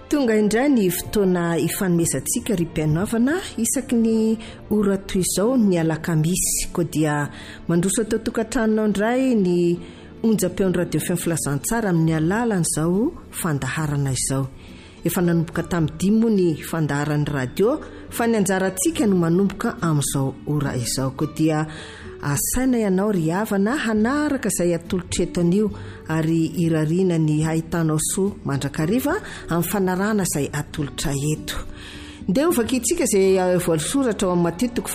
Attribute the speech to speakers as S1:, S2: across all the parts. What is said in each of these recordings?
S1: Tonga indray ny fotoana ifanomezantsika ry mpianaovana isaky ny ora toy izao ny alakamisy ko dia mandroso atao tokantranonao indray ny onjam-peon'ny radio fm filazantsara amin'ny alalan'izao fandaharana izao. Efa nanomboka tamin'ny 10 moa ny fandaharan'ny radio fa ny anjarantsika no manomboka amin'izao ora izao ko dia asaina ianao ry havana hanaraka izay atolotra eto anio ary irariana ny hahitanao soa mandrakariva amin'ny fanarana izay atolotra eto. Ndeo vakitsika izay voasoratra ao amin'ny Mateo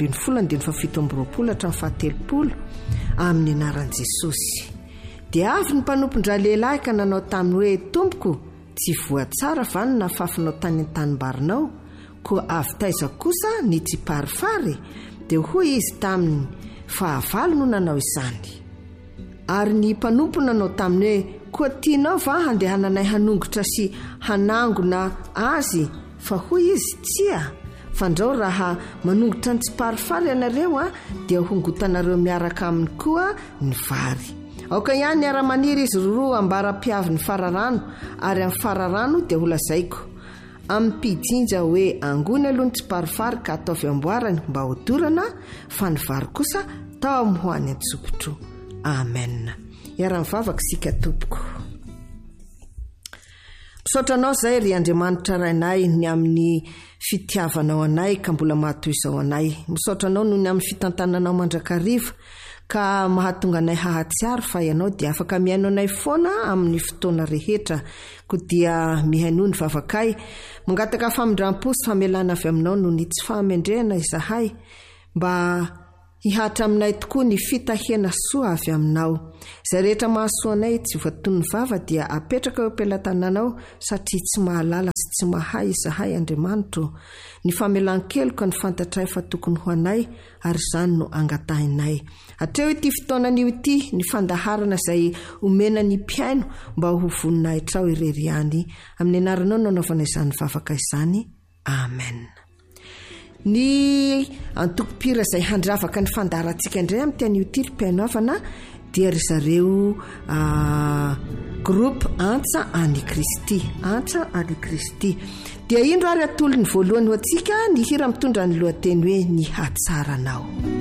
S1: 7:7 amin'ny anaran'i Jesosy. Dia avy ny mpanompo-ndra lehilahy ka nanao taminy hoe tompoko tsy voatsara vany na fafinao tany an-tanimbarinao ko avy taiza kosa ny tsiparifary dia hoy izy taminy fa avalo no nanao izany. Ary ny mpanompo nanao taminy hoe koa tianao va handehananay hanongotra sy hanangona azy fa hoy izy tsia fandrao raha manongotra ny tsiparifary ianareo dia hongotanareo miaraka aminy koa ny vary. Aoka ihany ara-maniry izy roa ambara-piavy ny fararano ary amin'ny fararano dia holazaiko amin'ny mpijinja hoe angony aloha ny tsiparifary ka atao fiamboarany mba hodorana fa ny vary kosa tao amin'ny hoany an-tsokotro. Amen. Iara-mivavaka sika tompoko. Misaotranao izay ry Andriamanitra rainay ny amin'ny fitiavanao anay ka mbola mahatoy izao anay. Misaotranao noho ny amin'ny fitantananao mandrakariva ka mahatonga anay hahatsiaro fa ianao dia afaka mihaino anay foana amin'ny fotoana rehetra ko dia mihaino ny vavakay mangataka famindram-posy famelana avy aminao noho ny tsy fahamendrehana izahay mba hihatra aminay tokoa ny fitahiana soa avy aminao. Izay rehetra mahasoa anay tsy voatoy ny vava dia apetraka eo am-pelatananao satria tsy mahalala sy tsy mahay izahay Andriamanitro. Ny famelan-keloka ny fantatray fa tokony ho anay ary izany no angatahinay. Hatreo ity fotoanan'io ity ny fandaharana izay omena ny mpiaino mba ho voninahitra ao irery any. Amin'ny anaranao nanaovana izany vavaka izany. Amen. Ny antoko-pira izay handravaka ny fandaharantsika indray amin'ny tian'io ity ry mpianaovana dia ry zareo groupe Antsa Any Kristy. Antsa Any Kristy. Dia indro ary atolo ny voalohany ho antsika ny hira mitondra ny lohateny hoe ny hatsaranao.